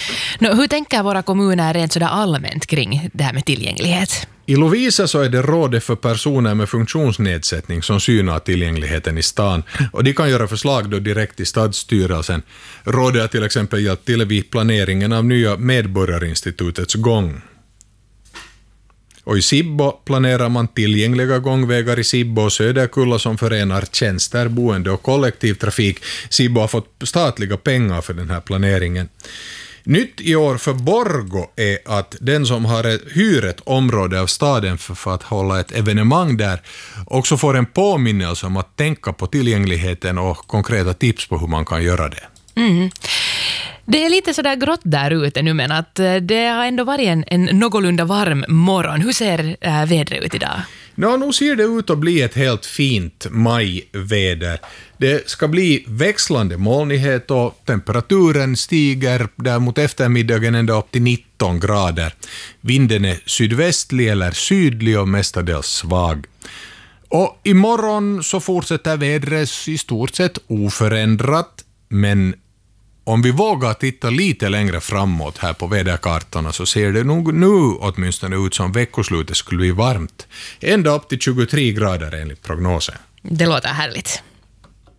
Hur tänker våra kommuner rent sådär allmänt kring det här med tillgänglighet? I Lovisa så är det rådet för personer med funktionsnedsättning som synar tillgängligheten i stan. Och de kan göra förslag då direkt till stadsstyrelsen. Rådet har till exempel hjälpt till vid planeringen av nya Medborgarinstitutets gång. Och i Sibbo planerar man tillgängliga gångvägar i Sibbo och Söderkulla som förenar tjänster, boende och kollektivtrafik. Sibbo har fått statliga pengar för den här planeringen. Nytt i år för Borgå är att den som har hyr ett område av staden för att hålla ett evenemang där också får en påminnelse om att tänka på tillgängligheten och konkreta tips på hur man kan göra det. Mm. Det är lite sådär grått där ute nu, men att det har ändå varit en någorlunda varm morgon. Hur ser vädret ut idag? Nu ser det ut att bli ett helt fint majväder. Det ska bli växlande molnighet och temperaturen stiger där mot eftermiddagen ända upp till 19 grader. Vinden är sydvästlig eller sydlig och mestadels svag. Och imorgon så fortsätter vädret i stort sett oförändrat, men om vi vågar titta lite längre framåt här på väderkartorna så ser det nog nu åtminstone ut som veckoslutet skulle bli varmt. Ända upp till 23 grader enligt prognosen. Det låter härligt.